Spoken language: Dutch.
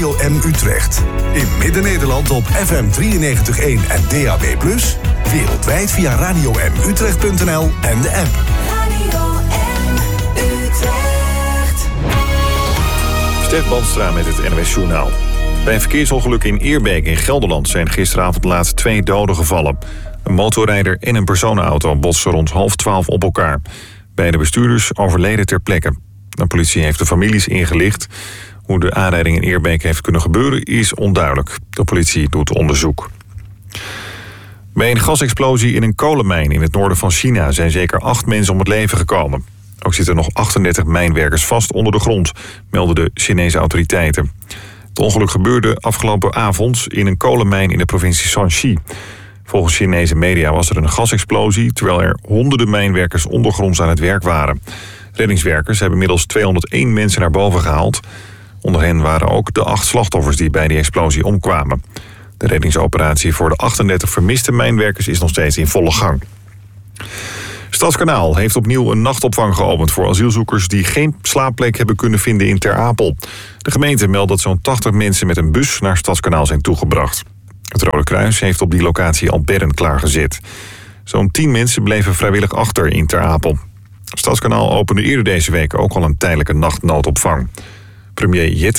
Radio M Utrecht. In Midden-Nederland op FM 93.1 en DAB+. Wereldwijd via radiomutrecht.nl en de app. Radio M Utrecht. Stef Bandstra met het NOS Journaal. Bij een verkeersongeluk in Eerbeek in Gelderland zijn gisteravond laat 2 doden gevallen. Een motorrijder en een personenauto botsten rond 11:30 op elkaar. Beide bestuurders overleden ter plekke. De politie heeft de families ingelicht. Hoe de aanrijding in Eerbeek heeft kunnen gebeuren is onduidelijk. De politie doet onderzoek. Bij een gasexplosie in een kolenmijn in het noorden van China zijn zeker 8 mensen om het leven gekomen. Ook zitten nog 38 mijnwerkers vast onder de grond, melden de Chinese autoriteiten. Het ongeluk gebeurde afgelopen avond in een kolenmijn in de provincie Shanxi. Volgens Chinese media was er een gasexplosie, terwijl er honderden mijnwerkers ondergronds aan het werk waren. Reddingswerkers hebben inmiddels 201 mensen naar boven gehaald. Onder hen waren ook de 8 slachtoffers die bij die explosie omkwamen. De reddingsoperatie voor de 38 vermiste mijnwerkers is nog steeds in volle gang. Stadskanaal heeft opnieuw een nachtopvang geopend voor asielzoekers die geen slaapplek hebben kunnen vinden in Ter Apel. De gemeente meldt dat zo'n 80 mensen met een bus naar Stadskanaal zijn toegebracht. Het Rode Kruis heeft op die locatie al bedden klaargezet. Zo'n 10 mensen bleven vrijwillig achter in Ter Apel. Stadskanaal opende eerder deze week ook al een tijdelijke nachtnoodopvang. Premier Jette